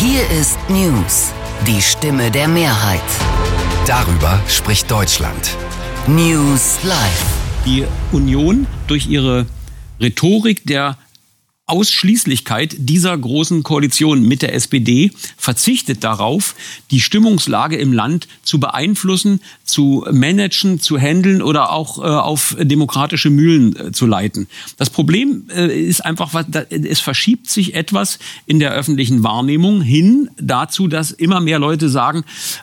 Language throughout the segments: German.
Hier ist News, die Stimme der Mehrheit. Darüber spricht Deutschland. News Live. Die Union durch ihre Rhetorik der Ausschließlichkeit dieser großen Koalition mit der SPD verzichtet darauf, die Stimmungslage im Land zu beeinflussen, zu managen, zu handeln oder auch auf demokratische Mühlen zu leiten. Das Problem ist einfach, es verschiebt sich etwas in der öffentlichen Wahrnehmung hin dazu, dass immer mehr Leute sagen,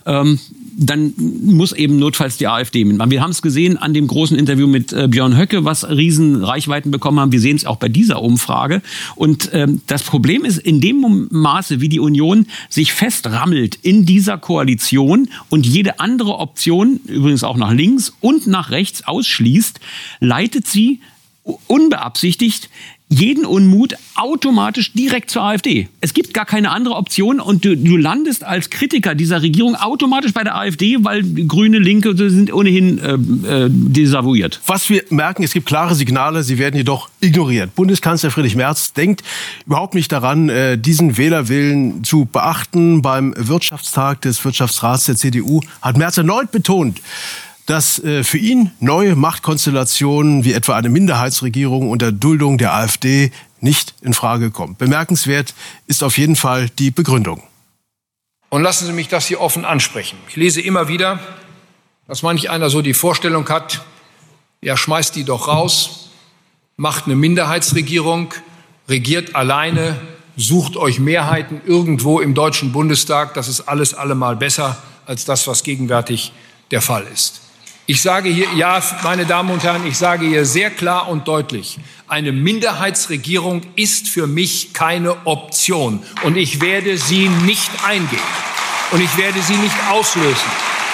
dann muss eben notfalls die AfD mit. Wir haben es gesehen an dem großen Interview mit Björn Höcke, was riesen Reichweiten bekommen haben. Wir sehen es auch bei dieser Umfrage. Und das Problem ist, in dem Maße, wie die Union sich festrammelt in dieser Koalition und jede andere Option, übrigens auch nach links und nach rechts ausschließt, leitet sie unbeabsichtigt jeden Unmut automatisch direkt zur AfD. Es gibt gar keine andere Option und du landest als Kritiker dieser Regierung automatisch bei der AfD, weil Grüne, Linke sind ohnehin desavouiert. Was wir merken, es gibt klare Signale, sie werden jedoch ignoriert. Bundeskanzler Friedrich Merz denkt überhaupt nicht daran, diesen Wählerwillen zu beachten. Beim Wirtschaftstag des Wirtschaftsrats der CDU hat Merz erneut betont, dass für ihn neue Machtkonstellationen wie etwa eine Minderheitsregierung unter Duldung der AfD nicht in Frage kommen. Bemerkenswert ist auf jeden Fall die Begründung. Und lassen Sie mich das hier offen ansprechen. Ich lese immer wieder, dass manch einer so die Vorstellung hat, ja, schmeißt die doch raus, macht eine Minderheitsregierung, regiert alleine, sucht euch Mehrheiten irgendwo im Deutschen Bundestag. Das ist alles allemal besser als das, was gegenwärtig der Fall ist. Ich sage hier, ja, meine Damen und Herren, ich sage hier sehr klar und deutlich, eine Minderheitsregierung ist für mich keine Option. Und ich werde sie nicht eingehen. Und ich werde sie nicht auslösen.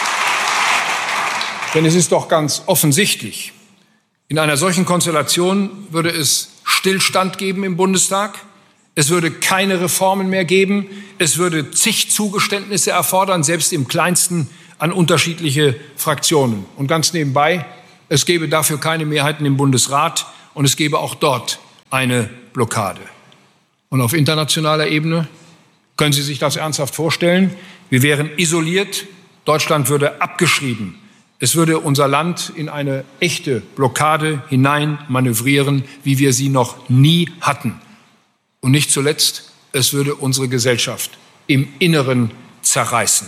Denn es ist doch ganz offensichtlich, in einer solchen Konstellation würde es Stillstand geben im Bundestag. Es würde keine Reformen mehr geben. Es würde zig Zugeständnisse erfordern, selbst im Kleinsten an unterschiedliche Fraktionen. Und ganz nebenbei, es gäbe dafür keine Mehrheiten im Bundesrat und es gäbe auch dort eine Blockade. Und auf internationaler Ebene, können Sie sich das ernsthaft vorstellen? Wir wären isoliert, Deutschland würde abgeschrieben. Es würde unser Land in eine echte Blockade hinein manövrieren, wie wir sie noch nie hatten. Und nicht zuletzt, es würde unsere Gesellschaft im Inneren zerreißen.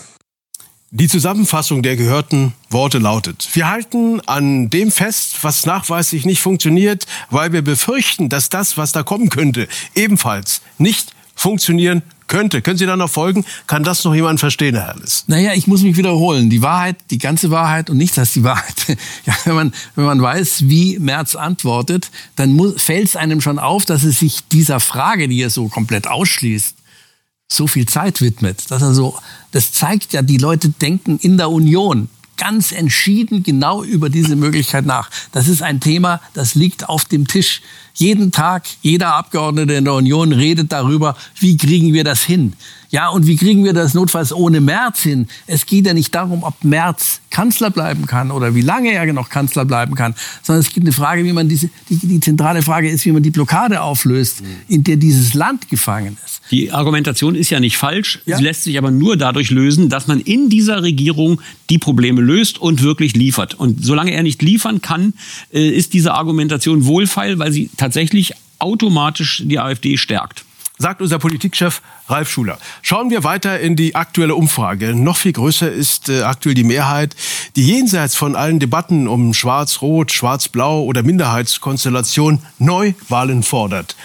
Die Zusammenfassung der gehörten Worte lautet: Wir halten an dem fest, was nachweislich nicht funktioniert, weil wir befürchten, dass das, was da kommen könnte, ebenfalls nicht funktionieren könnte. Können Sie da noch folgen? Kann das noch jemand verstehen, Herr Herles? Naja, ich muss mich wiederholen. Die Wahrheit, die ganze Wahrheit und nichts als die Wahrheit. Ja, wenn man weiß, wie Merz antwortet, dann fällt es einem schon auf, dass es sich dieser Frage, die er so komplett ausschließt, so viel Zeit widmet. Das zeigt ja, die Leute denken in der Union ganz entschieden genau über diese Möglichkeit nach. Das ist ein Thema, das liegt auf dem Tisch. Jeden Tag, jeder Abgeordnete in der Union redet darüber, wie kriegen wir das hin? Ja, und wie kriegen wir das notfalls ohne Merz hin? Es geht ja nicht darum, ob Merz Kanzler bleiben kann oder wie lange er noch Kanzler bleiben kann, sondern es gibt eine Frage, wie man die zentrale Frage ist, wie man die Blockade auflöst, in der dieses Land gefangen ist. Die Argumentation ist ja nicht falsch, ja. Sie lässt sich aber nur dadurch lösen, dass man in dieser Regierung die Probleme löst und wirklich liefert. Und solange er nicht liefern kann, ist diese Argumentation wohlfeil, weil sie tatsächlich automatisch die AfD stärkt. Sagt unser Politikchef Ralf Schuler. Schauen wir weiter in die aktuelle Umfrage. Noch viel größer ist aktuell die Mehrheit, die jenseits von allen Debatten um Schwarz-Rot, Schwarz-Blau oder Minderheitskonstellation Neuwahlen fordert.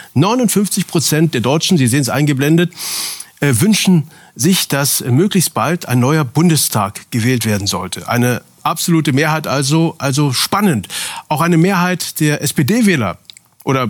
59% der Deutschen, Sie sehen es eingeblendet, wünschen sich, dass möglichst bald ein neuer Bundestag gewählt werden sollte. Eine absolute Mehrheit also spannend. Auch eine Mehrheit der SPD-Wähler oder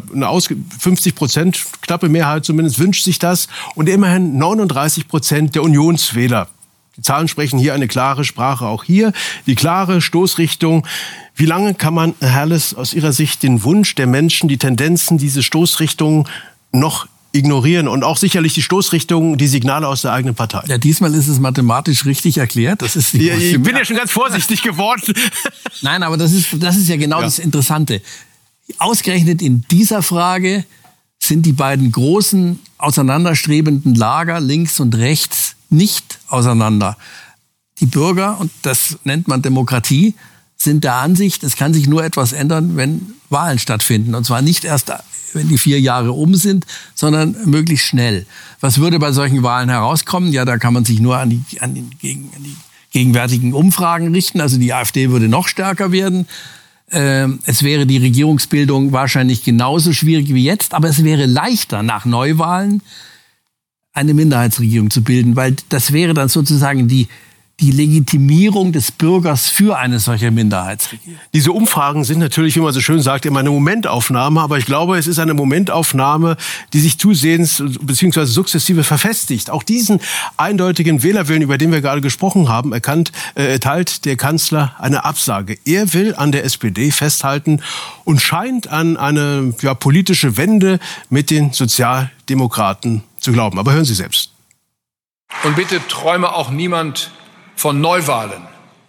50%, knappe Mehrheit zumindest, wünscht sich das. Und immerhin 39% der Unionswähler. Die Zahlen sprechen hier eine klare Sprache. Auch hier die klare Stoßrichtung. Wie lange kann man, Herr Herles, aus Ihrer Sicht den Wunsch der Menschen, die Tendenzen, diese Stoßrichtung noch ignorieren und auch sicherlich die Stoßrichtung, die Signale aus der eigenen Partei? Ja, diesmal ist es mathematisch richtig erklärt. Das ist ich bin ja schon ganz vorsichtig geworden. Nein, aber das ist ja genau das Interessante. Ausgerechnet in dieser Frage sind die beiden großen auseinanderstrebenden Lager links und rechts nicht auseinander. Die Bürger, und das nennt man Demokratie, sind der Ansicht, es kann sich nur etwas ändern, wenn Wahlen stattfinden. Und zwar nicht erst, wenn die 4 Jahre um sind, sondern möglichst schnell. Was würde bei solchen Wahlen herauskommen? Ja, da kann man sich nur an die gegenwärtigen Umfragen richten. Also die AfD würde noch stärker werden. Es wäre die Regierungsbildung wahrscheinlich genauso schwierig wie jetzt, aber es wäre leichter, nach Neuwahlen eine Minderheitsregierung zu bilden, weil das wäre dann sozusagen die Legitimierung des Bürgers für eine solche Minderheitsregierung. Diese Umfragen sind natürlich, wie man so schön sagt, immer eine Momentaufnahme. Aber ich glaube, es ist eine Momentaufnahme, die sich zusehends bzw. sukzessive verfestigt. Auch diesen eindeutigen Wählerwillen, über den wir gerade gesprochen haben, erteilt der Kanzler eine Absage. Er will an der SPD festhalten und scheint an eine politische Wende mit den Sozialdemokraten zu glauben. Aber hören Sie selbst. Und bitte träume auch niemand von Neuwahlen.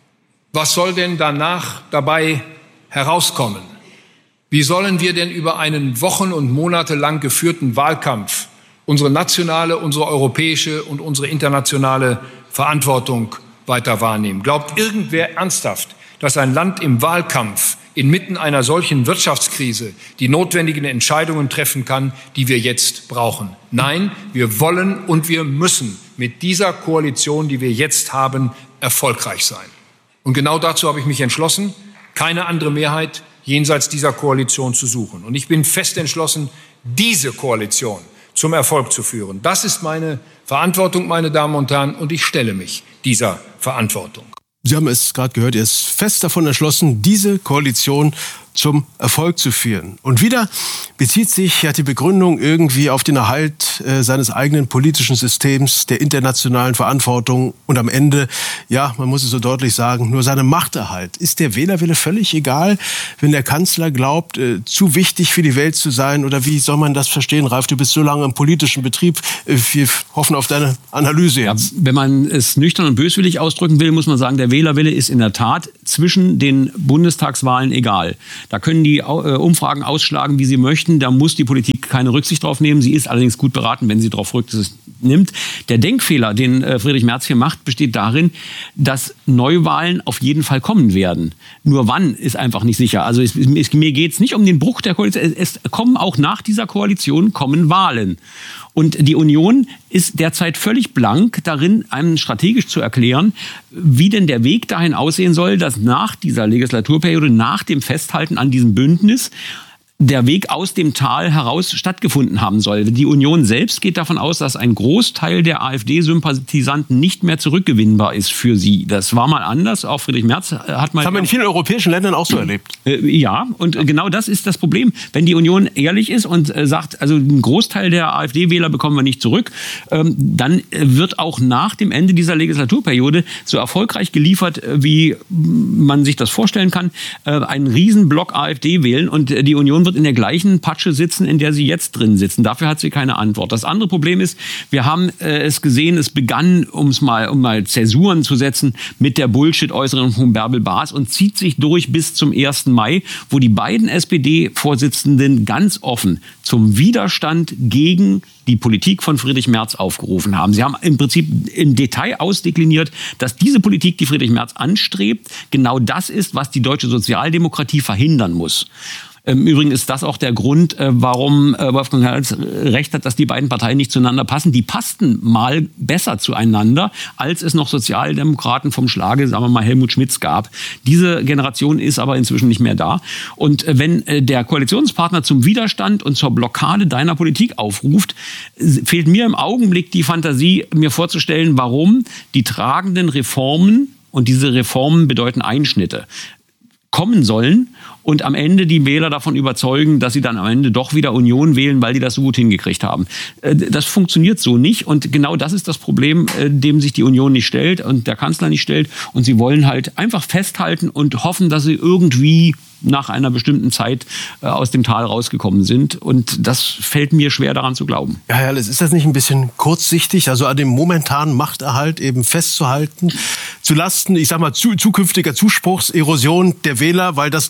Was soll denn danach dabei herauskommen? Wie sollen wir denn über einen wochen- und monatelang geführten Wahlkampf unsere nationale, unsere europäische und unsere internationale Verantwortung weiter wahrnehmen? Glaubt irgendwer ernsthaft, dass ein Land im Wahlkampf inmitten einer solchen Wirtschaftskrise die notwendigen Entscheidungen treffen kann, die wir jetzt brauchen? Nein, wir wollen und wir müssen mit dieser Koalition, die wir jetzt haben, erfolgreich sein. Und genau dazu habe ich mich entschlossen, keine andere Mehrheit jenseits dieser Koalition zu suchen. Und ich bin fest entschlossen, diese Koalition zum Erfolg zu führen. Das ist meine Verantwortung, meine Damen und Herren, und ich stelle mich dieser Verantwortung. Sie haben es gerade gehört, er ist fest davon entschlossen, diese Koalition zum Erfolg zu führen. Und wieder bezieht sich die Begründung irgendwie auf den Erhalt seines eigenen politischen Systems, der internationalen Verantwortung und am Ende, man muss es so deutlich sagen, nur seinem Machterhalt. Ist der Wählerwille völlig egal, wenn der Kanzler glaubt, zu wichtig für die Welt zu sein? Oder wie soll man das verstehen? Ralf, du bist so lange im politischen Betrieb. Wir hoffen auf deine Analyse jetzt. Ja, wenn man es nüchtern und böswillig ausdrücken will, muss man sagen, der Wählerwille ist in der Tat zwischen den Bundestagswahlen egal. Da können die Umfragen ausschlagen, wie sie möchten. Da muss die Politik keine Rücksicht drauf nehmen. Sie ist allerdings gut beraten, wenn sie darauf Rücksicht nimmt. Der Denkfehler, den Friedrich Merz hier macht, besteht darin, dass Neuwahlen auf jeden Fall kommen werden. Nur wann ist einfach nicht sicher. Also mir geht es nicht um den Bruch der Koalition. Es kommen auch nach dieser Koalition Wahlen. Und die Union ist derzeit völlig blank darin, einem strategisch zu erklären, wie denn der Weg dahin aussehen soll, dass nach dieser Legislaturperiode, nach dem Festhalten an diesem Bündnis, der Weg aus dem Tal heraus stattgefunden haben soll. Die Union selbst geht davon aus, dass ein Großteil der AfD-Sympathisanten nicht mehr zurückgewinnbar ist für sie. Das war mal anders. Auch Friedrich Merz hat mal... Das haben wir in vielen europäischen Ländern auch so erlebt. Ja, und genau das ist das Problem. Wenn die Union ehrlich ist und sagt, also einen Großteil der AfD-Wähler bekommen wir nicht zurück, dann wird auch nach dem Ende dieser Legislaturperiode so erfolgreich geliefert, wie man sich das vorstellen kann, einen Riesenblock AfD wählen und die Union wird in der gleichen Patsche sitzen, in der sie jetzt drin sitzen. Dafür hat sie keine Antwort. Das andere Problem ist, wir haben es gesehen, es begann, um mal Zäsuren zu setzen, mit der Bullshit-Äußerung von Bärbel Baas und zieht sich durch bis zum 1. Mai, wo die beiden SPD-Vorsitzenden ganz offen zum Widerstand gegen die Politik von Friedrich Merz aufgerufen haben. Sie haben im Prinzip im Detail ausdekliniert, dass diese Politik, die Friedrich Merz anstrebt, genau das ist, was die deutsche Sozialdemokratie verhindern muss. Im Übrigen ist das auch der Grund, warum Wolfgang Herrns recht hat, dass die beiden Parteien nicht zueinander passen. Die passten mal besser zueinander, als es noch Sozialdemokraten vom Schlage, sagen wir mal, Helmut Schmidts gab. Diese Generation ist aber inzwischen nicht mehr da. Und wenn der Koalitionspartner zum Widerstand und zur Blockade deiner Politik aufruft, fehlt mir im Augenblick die Fantasie, mir vorzustellen, warum die tragenden Reformen, und diese Reformen bedeuten Einschnitte, kommen sollen und am Ende die Wähler davon überzeugen, dass sie dann am Ende doch wieder Union wählen, weil die das so gut hingekriegt haben. Das funktioniert so nicht und genau das ist das Problem, dem sich die Union nicht stellt und der Kanzler nicht stellt und sie wollen halt einfach festhalten und hoffen, dass sie irgendwie nach einer bestimmten Zeit aus dem Tal rausgekommen sind. Und das fällt mir schwer daran zu glauben. Ja, Herr Less, ist das nicht ein bisschen kurzsichtig, also an dem momentanen Machterhalt eben festzuhalten, zulasten, ich sag mal, zukünftiger Zuspruchserosion der Wähler, weil das wird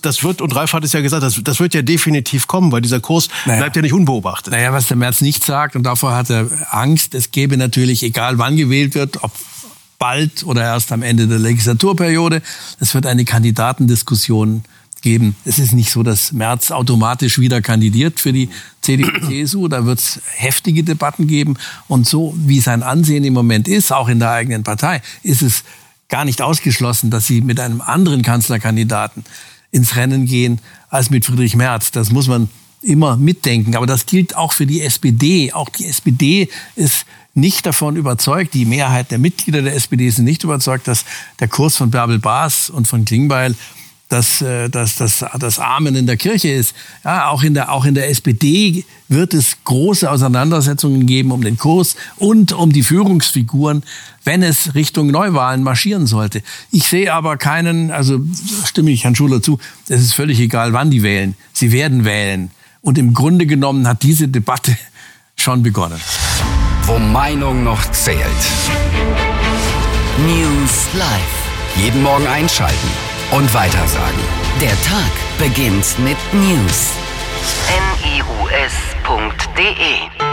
Und Ralf hat es ja gesagt, das wird ja definitiv kommen, weil dieser Kurs bleibt ja nicht unbeobachtet. Naja, was der Merz nicht sagt, und davor hat er Angst, es gäbe natürlich, egal wann gewählt wird, ob bald oder erst am Ende der Legislaturperiode, es wird eine Kandidatendiskussion geben. Es ist nicht so, dass Merz automatisch wieder kandidiert für die CDU-CSU. Da wird es heftige Debatten geben. Und so wie sein Ansehen im Moment ist, auch in der eigenen Partei, ist es gar nicht ausgeschlossen, dass sie mit einem anderen Kanzlerkandidaten ins Rennen gehen als mit Friedrich Merz. Das muss man immer mitdenken. Aber das gilt auch für die SPD. Auch die SPD ist nicht davon überzeugt, die Mehrheit der Mitglieder der SPD sind nicht überzeugt, dass der Kurs von Bärbel Baas und von Klingbeil das Amen in der Kirche ist. Ja, auch in der SPD wird es große Auseinandersetzungen geben um den Kurs und um die Führungsfiguren, wenn es Richtung Neuwahlen marschieren sollte. Ich sehe aber also stimme ich Herrn Schuler zu, es ist völlig egal, wann die wählen. Sie werden wählen. Und im Grunde genommen hat diese Debatte schon begonnen. Wo Meinung noch zählt. News Live. Jeden Morgen einschalten und weitersagen. Der Tag beginnt mit News. NIUS.de